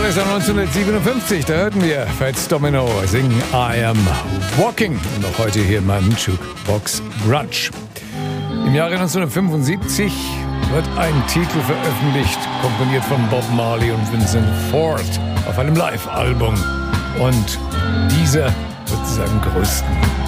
Jahr 1957, da hörten wir Fats Domino singen I Am Walking. Und auch heute hier in meinem Jukebox Grunge. Im Jahre 1975 wird ein Titel veröffentlicht, komponiert von Bob Marley und Vincent Ford auf einem Live-Album. Und dieser wird zu seinem größten